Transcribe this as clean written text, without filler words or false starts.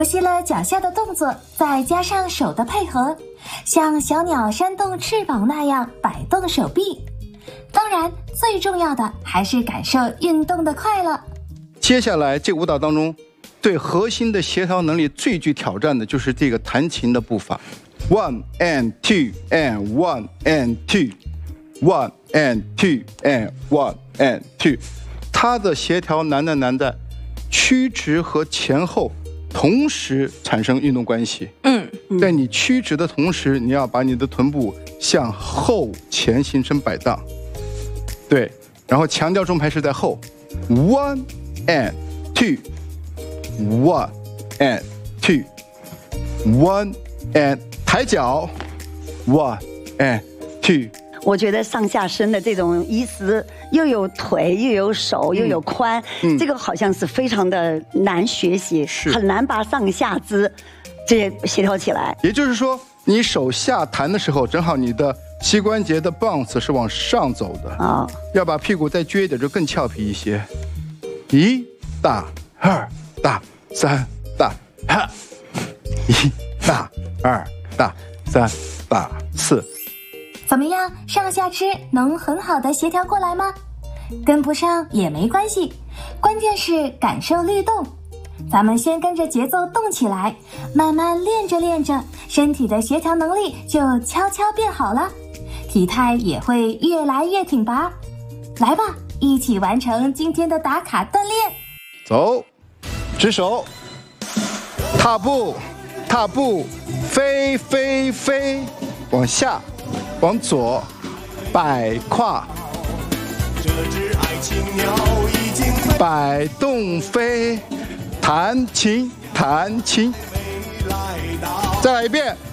熟悉了脚下的动作，再加上手的配合，像小鸟扇动翅膀那样摆动手臂。当然，最重要的还是感受运动的快乐。 接下来，这个舞蹈当中，对核心的协调能力最具挑战的就是这个弹琴的步伐 ，1 and 2 and 1 and 2 1 and 2 and 1 and 2，它的协调难在曲直和前后同时产生运动关系。在你曲直的同时，你要把你的臀部向后前形成摆荡。对，然后强调重拍是在后 ，1 and 2 1 and 2 1 and 抬脚 1 and 2。 我觉得上下身的这种意思，又有腿又有手又有髋，这个好像是非常的难学习，很难把上下肢这些协调起来。 也就是说，你手下弹的时候，正好你的膝关节的 bounce 是往上走的啊，要把屁股再撅一点，就更俏皮一些。1大2大3大哈，1大2大3大4。 怎么样，上下肢能很好的协调过来吗？跟不上也没关系，关键是感受律动。咱们先跟着节奏动起来，慢慢练着，身体的协调能力就悄悄变好了，体态也会越来越挺拔。来吧，一起完成今天的打卡锻炼。 走，指手，踏步，飞，往下，往左，摆胯，摆动飞，弹琴，再来一遍。